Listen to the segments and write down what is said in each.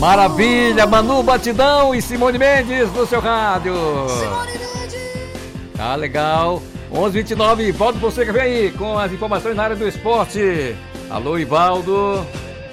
Maravilha, Manu Batidão e Simone Mendes no seu rádio. Simone Mendes. Tá legal. 11h29, volta você que vem aí com as informações na área do esporte. Alô, Ivaldo.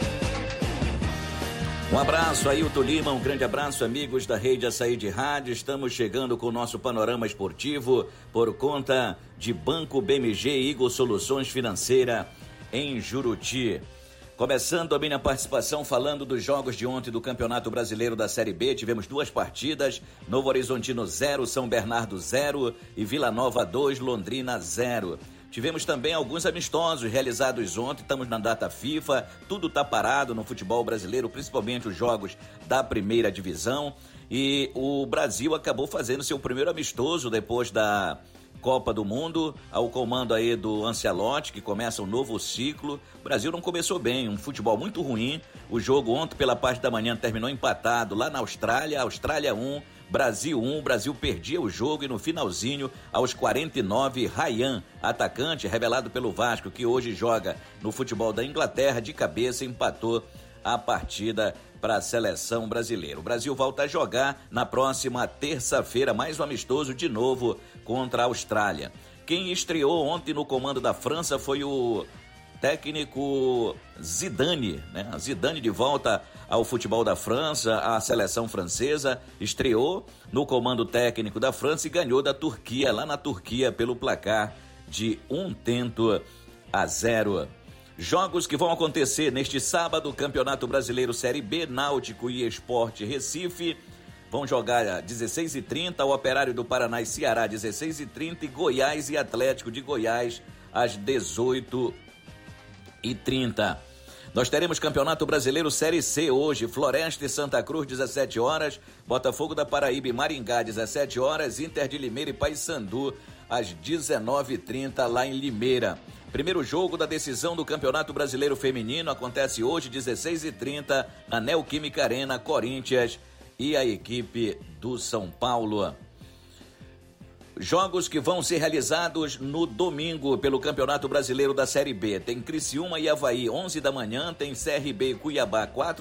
Um abraço, Ailton Lima, um grande abraço, amigos da Rede Açaí de Rádio. Estamos chegando com o nosso panorama esportivo por conta de Banco BMG e Eagle Soluções Financeira em Juruti. Começando a minha participação falando dos jogos de ontem do Campeonato Brasileiro da Série B, tivemos 2 partidas, Novo Horizontino 0, São Bernardo 0 e Vila Nova 2, Londrina 0. Tivemos também alguns amistosos realizados ontem, estamos na data FIFA, tudo está parado no futebol brasileiro, principalmente os jogos da primeira divisão, e o Brasil acabou fazendo seu primeiro amistoso depois da Copa do Mundo, ao comando aí do Ancelotti, que começa um novo ciclo. O Brasil não começou bem, um futebol muito ruim, o jogo ontem pela parte da manhã terminou empatado lá na Austrália, Austrália 1, Brasil 1, o Brasil perdia o jogo e no finalzinho, aos 49, Ryan, atacante revelado pelo Vasco, que hoje joga no futebol da Inglaterra, de cabeça empatou a partida para a seleção brasileira. O Brasil volta a jogar na próxima terça-feira, mais um amistoso de novo contra a Austrália. Quem estreou ontem no comando da França foi o técnico Zidane, né? Zidane de volta ao futebol da França, a seleção francesa, estreou no comando técnico da França e ganhou da Turquia, lá na Turquia, pelo placar de 1-0. Jogos que vão acontecer neste sábado, Campeonato Brasileiro Série B, Náutico e Sport Recife, vão jogar às 16h30, o Operário do Paraná e Ceará às 16h30 e Goiás e Atlético de Goiás às 18h30. Nós teremos Campeonato Brasileiro Série C hoje, Floresta e Santa Cruz, 17 horas, Botafogo da Paraíba e Maringá, 17 horas, Inter de Limeira e Paysandu, às 19h30, lá em Limeira. Primeiro jogo da decisão do Campeonato Brasileiro Feminino acontece hoje, 16h30, na Neoquímica Arena, Corinthians e a equipe do São Paulo. Jogos que vão ser realizados no domingo pelo Campeonato Brasileiro da Série B. Tem Criciúma e Avaí, 11 da manhã, tem CRB e Cuiabá, 4